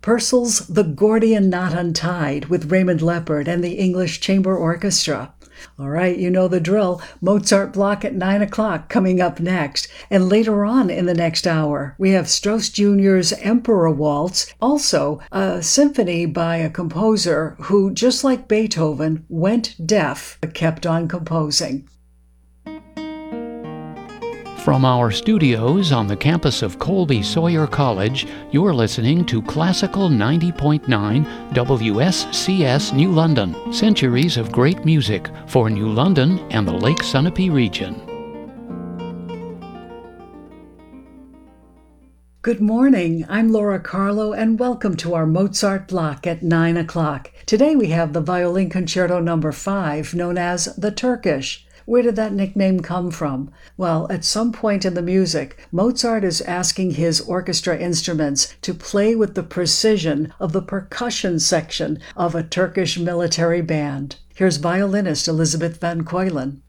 Purcell's The Gordian Knot Untied with Raymond Leppard and the English Chamber Orchestra. All right, you know the drill. Mozart block at 9 o'clock coming up next. And later on in the next hour, we have Strauss Jr.'s Emperor Waltz, also a symphony by a composer who, just like Beethoven, went deaf but kept on composing. From our studios on the campus of Colby Sawyer College, you're listening to Classical 90.9 WSCS New London. Centuries of great music for New London and the Lake Sunapee region. Good morning, I'm Laura Carlo and welcome to our Mozart block at 9 o'clock. Today we have the Violin Concerto No. 5, known as the Turkish. Where did that nickname come from? Well, at some point in the music, Mozart is asking his orchestra instruments to play with the precision of the percussion section of a Turkish military band. Here's violinist Elizabeth van Keulen.